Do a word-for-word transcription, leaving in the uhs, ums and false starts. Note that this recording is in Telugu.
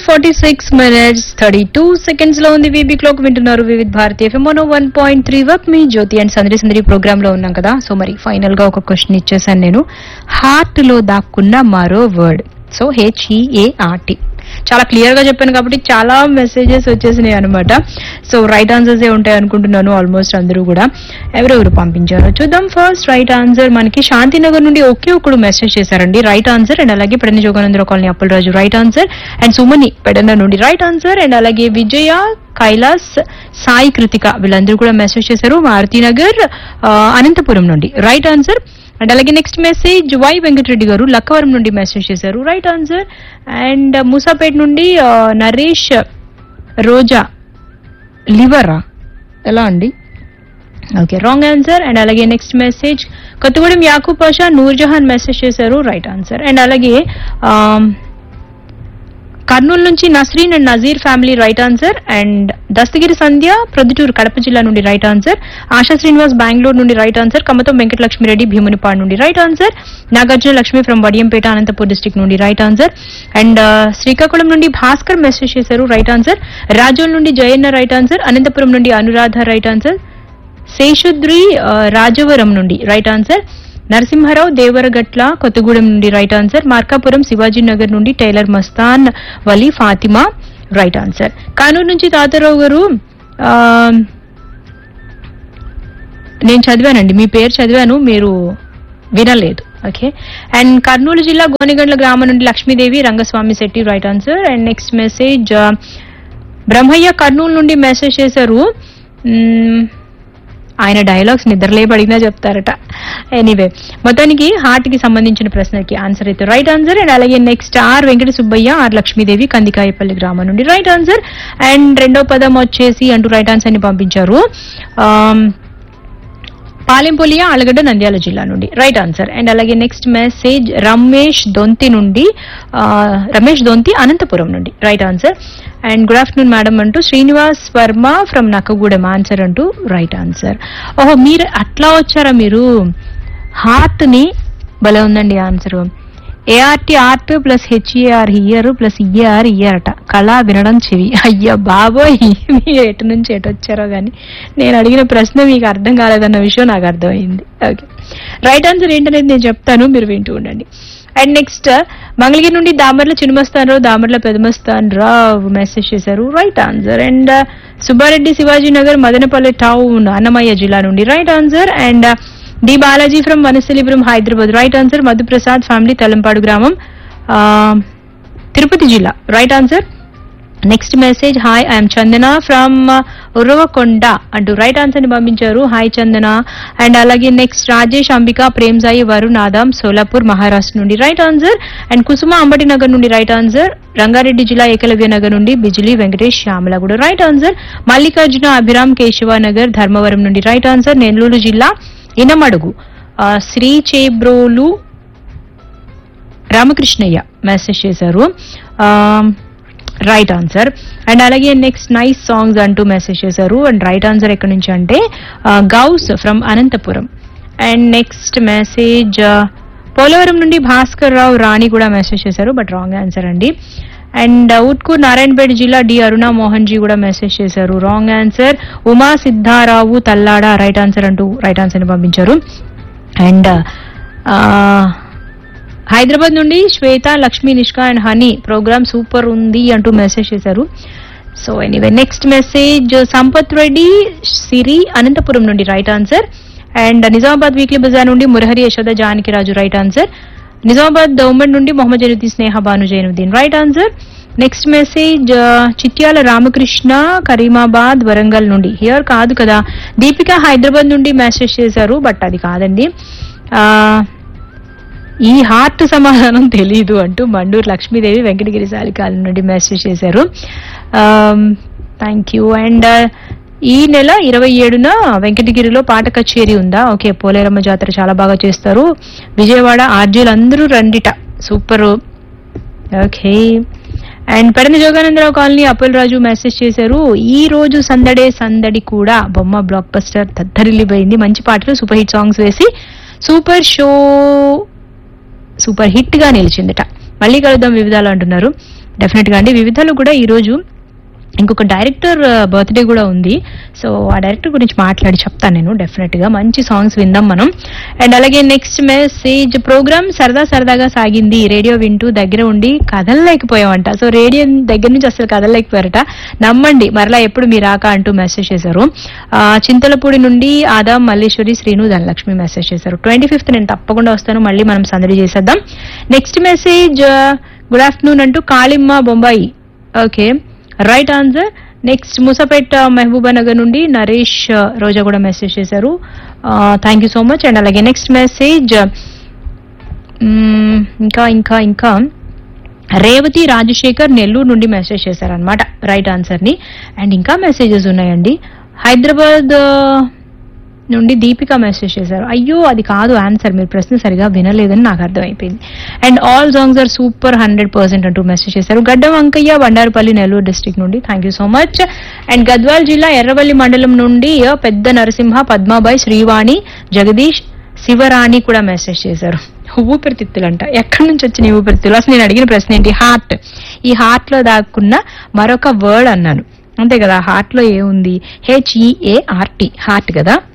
Forty six minutes thirty two seconds లో ఉంది వీబీ క్లాక్. వింటున్నారు వివిధ Bharati FM one point three work me Jyothi and సందరి సందరి programme లో ఉన్నాం కదా. సో మరి ఫైనల్ గా ఒక క్వశ్చన్ ఇచ్చేసాను నేను. హార్ట్ లో దాక్కున్న మరో వర్డ్. సో హెచ్ఈఏఆర్టీ చాలా క్లియర్ గా చెప్పాను కాబట్టి చాలా మెసేజెస్ వచ్చేసినాయి అనమాట. సో రైట్ ఆన్సర్స్ ఏ ఉంటాయి అనుకుంటున్నాను ఆల్మోస్ట్ అందరూ కూడా. ఎవరెవరు పంపించారో చూద్దాం. ఫస్ట్ రైట్ ఆన్సర్ మనకి శాంతినగర్ నుండి ఒకే ఒకడు మెసేజ్ చేశారండి రైట్ ఆన్సర్. అండ్ అలాగే Pedana Jogananda Rao colony Appalaraju right answer. And సుమని Pedana నుండి రైట్ ఆన్సర్. అండ్ అలాగే విజయ, కైలాస్, సాయి కృతిక వీళ్ళందరూ కూడా మెసేజ్ చేశారు మారుతినగర్ అనంతపురం నుండి రైట్ ఆన్సర్. అండ్ అలాగే నెక్స్ట్ మెసేజ్ వై వెంకటరెడ్డి గారు లక్కవరం నుండి మెసేజ్ చేశారు రైట్ ఆన్సర్. అండ్ మూసాపేట్ నుండి నరేష్ రోజా లివరా ఎలా అండి ఓకే రాంగ్ ఆన్సర్. అండ్ అలాగే next message Kothagudem Yakub Pasha Nurjahan message చేశారు రైట్ ఆన్సర్. అండ్ అలాగే కర్నూలు నుంచి Nasreen and Nazir family right answer. And Dastagiri సంధ్య ప్రొద్దుటూరు కడప జిల్లా నుండి రైట్ ఆన్సర్. ఆశా శ్రీనివాస్ బెంగళూరు నుండి రైట్ ఆన్సర్. కమతం వెంకటలక్ష్మిరెడ్డి భీమునిపాడు నుండి right answer. Nagarjuna Lakshmi from Vadiyampeta Anantapur district నుండి రైట్ ఆన్సర్. అండ్ శ్రీకాకుళం నుండి భాస్కర్ మెసేజ్ చేశారు రైట్ ఆన్సర్. రాజోల్ నుండి జయన్న రైట్ ఆన్సర్. అనంతపురం నుండి అనురాధ రైట్ ఆన్సర్. శేషుద్రి రాజవరం నుండి రైట్ ఆన్సర్. నరసింహారావు దేవరగట్ల కొత్తగూడెం నుండి రైట్ ఆన్సర్. మార్కాపురం శివాజీనగర్ నుండి tailor Mastan Vali Fatima right answer. Kanuru నుంచి తాతారావు గారు నేను చదివానండి మీ పేరు చదివాను మీరు వినలేదు ఓకే. అండ్ కర్నూలు జిల్లా గోనిగండ్ల గ్రామం నుండి Lakshmidevi Rangaswamy Shetty right answer. And next message Brahmaiah Kurnool నుండి మెసేజ్ చేశారు. ఆయన డైలాగ్స్ నిద్రలేపు అడిగినా చెప్తారట. ఎనీవే మొత్తానికి హార్ట్ కి సంబంధించిన ప్రశ్నకి ఆన్సర్ అయితే రైట్ ఆన్సర్. అండ్ అలాగే next are Venkata Subbaiah are Lakshmidevi Kandikayapalli గ్రామం నుండి రైట్ ఆన్సర్. అండ్ రెండో పదం వచ్చేసి అంటూ రైట్ ఆన్సర్ ని పంపించారు పాలెంపొలియా ఆలగడ్డ నంద్యాల జిల్లా నుండి రైట్ ఆన్సర్. అండ్ అలాగే నెక్స్ట్ మెసేజ్ రమేష్ దొంతి నుండి రమేష్ దొంతి అనంతపురం నుండి right answer. And good afternoon madam అంటూ శ్రీనివాస్ వర్మ ఫ్రమ్ నక్కగూడెం ఆన్సర్ అంటూ రైట్ ఆన్సర్. ఓహో మీరు అట్లా వచ్చారా మీరు హార్ట్ ని భలే ఉందండి answer. ART art plus HER here plus ER year అట కళ వినడం చెవి. అయ్యా బాబోయ్ మీరు ఎటు నుంచి ఎటు వచ్చారో కానీ నేను అడిగిన ప్రశ్న మీకు అర్థం కాలేదన్న విషయం నాకు అర్థమైంది. ఓకే రైట్ ఆన్సర్ ఏంటనేది నేను చెప్తాను మీరు వింటూ ఉండండి. అండ్ నెక్స్ట్ మంగళగిరి నుండి దామర్ల చిన్నమస్తాన్ రావు దామర్ల పెదమస్తాన్ రావు మెసేజ్ చేశారు right answer. And Subbareddy Shivaji Nagar Madanapalle town Annamayya జిల్లా నుండి right answer. And D Balaji from Vanasthalipuram Hyderabad right answer. Madhu Prasad family Talampadu గ్రామం తిరుపతి జిల్లా right answer. Next message hi I'm Chandana from Uravakonda అంటూ రైట్ ఆన్సర్ ని పంపించారు హాయ్ చందన. అండ్ అలాగే నెక్స్ట్ రాజేష్ అంబిక ప్రేమ్ సాయి వరుణ్ ఆదాం సోలాపూర్ మహారాష్ట్ర నుండి రైట్ ఆన్సర్. అండ్ కుసుమ అంబటి నగర్ నుండి రైట్ ఆన్సర్. రంగారెడ్డి జిల్లా ఏకలవ్య నగర్ నుండి బిజిలీ వెంకటేష్ శ్యామల కూడా రైట్ ఆన్సర్. మల్లికార్జున అభిరామ్ కేశవానగర్ ధర్మవరం నుండి రైట్ ఆన్సర్. నెల్లూరు జిల్లా ఇనమడుగు శ్రీ చేబ్రోలు రామకృష్ణయ్య మెసేజ్ చేశారు రైట్ ఆన్సర్. అండ్ అలాగే నెక్స్ట్ నైస్ సాంగ్స్ అంటూ మెసేజ్ చేశారు. అండ్ రైట్ ఆన్సర్ ఎక్కడి నుంచి అంటే Ghouse from Anantapuram. And next message Polavaram నుండి భాస్కర్ రావు రాణి కూడా మెసేజ్ చేశారు బట్ రాంగ్ ఆన్సర్ అండి. అండ్ ఉట్కూర్ నారాయణపేట జిల్లా డి అరుణ మోహన్ జీ కూడా మెసేజ్ చేశారు wrong answer. Uma Siddha Rao Tallada right answer అంటూ రైట్ ఆన్సర్ ని పంపించారు. అండ్ హైదరాబాద్ నుండి శ్వేత Lakshmi Nishka and honey programme super ఉంది అంటూ మెసేజ్ చేశారు. So anyway next message Sampath Reddy సిరి అనంతపురం నుండి right answer. And Nizamabad weekly Bazar నుండి మురహరి యశోద జానకిరాజు రైట్ ఆన్సర్. నిజామాబాద్ దౌమన్ నుండి మొహమ్మద్ జైనుద్దీన్ స్నేహ Banu Zainuddin right answer. Next message Chityal Ramakrishna Karimabad Warangal నుండి హియర్ కాదు కదా. దీపిక హైదరాబాద్ నుండి మెసేజ్ చేశారు బట్ అది కాదండి. ఈ హార్ట్ సమాధానం తెలీదు అంటూ మండూరు లక్ష్మీదేవి వెంకటగిరి సాలికాల నుండి మెసేజ్ చేశారు థ్యాంక్ యూ. అండ్ ఈ నెల ఇరవై ఏడున వెంకటగిరిలో పాట కచేరీ ఉందా ఓకే పోలేరమ్మ జాతర చాలా బాగా చేస్తారు విజయవాడ ఆర్జీలు అందరూ రండిట super okay. And Pedana Jogananda Rao colony Appalaraju message చేశారు ఈ రోజు సందడే సందడి కూడా బొమ్మ బ్లాక్ బస్టర్ దద్దరిల్లిపోయింది మంచి పాటలు సూపర్ హిట్ సాంగ్స్ వేసి సూపర్ షో సూపర్ హిట్ గా నిలిచిందట మళ్ళీ కలుద్దాం వివిధాలు అంటున్నారు. డెఫినెట్ గా అండి. వివిధలో కూడా ఈ రోజు ఇంకొక డైరెక్టర్ బర్త్డే కూడా ఉంది. సో ఆ డైరెక్టర్ గురించి మాట్లాడి చెప్తాను నేను డెఫినెట్ గా. మంచి సాంగ్స్ విందాం మనం. అండ్ అలాగే నెక్స్ట్ మెసేజ్, ప్రోగ్రామ్ సరదా సరదాగా సాగింది, రేడియో వింటూ దగ్గర ఉండి కదలలేకపోయామంట. సో రేడియో దగ్గర నుంచి అసలు కదలలేకపోయారట, నమ్మండి మరలా ఎప్పుడు మీరు రాక అంటూ మెసేజ్ చేశారు. ఆ చింతలపూడి నుండి ఆదాం మల్లేశ్వరి శ్రీను ధనలక్ష్మి మెసేజ్ చేశారు. ట్వంటీ ఫిఫ్త్ నేను తప్పకుండా వస్తాను, మళ్ళీ మనం సందడి చేసేద్దాం. నెక్స్ట్ మెసేజ్, గుడ్ ఆఫ్టర్నూన్ అంటూ కాళిమ్మ Bombay. Okay, right answer. Next Moosapet Mehbooba Nagar నుండి నరేష్ రోజా కూడా మెసేజ్ చేశారు. Thank you so much. And అలాగే నెక్స్ట్ మెసేజ్, ఇంకా ఇంకా ఇంకా రేవతి రాజశేఖర్ నెల్లూరు నుండి మెసేజ్ చేశారనమాట రైట్ ఆన్సర్ ని. అండ్ ఇంకా మెసేజెస్ ఉన్నాయండి. హైదరాబాద్ నుండి దీపిక మెసేజ్ చేశారు. అయ్యో అది కాదు ఆన్సర్, మీరు ప్రశ్న సరిగా వినలేదని నాకు అర్థమైపోయింది. And all songs are super hundred percent అంటూ మెసేజ్ చేశారు. గడ్డం అంకయ్య బండారుపల్లి నెల్లూరు డిస్ట్రిక్ట్ నుండి thank you so much. And Gadwal జిల్లా ఎర్రవల్లి మండలం నుండి పెద్ద నరసింహ, పద్మాబాయి, శ్రీవాణి, జగదీష్, శివరాణి కూడా మెసేజ్ చేశారు. ఊపిరితిత్తులంట, ఎక్కడి నుంచి వచ్చిన ఈ ఊపిరితిత్తులు? అసలు నేను అడిగిన ప్రశ్న ఏంటి? హార్ట్. ఈ హార్ట్ లో దాక్కున్న మరొక వర్డ్ అన్నాను, అంతే కదా. హార్ట్ లో ఏముంది? హెచ్ఈఏఆర్టీ, హార్ట్ కదా.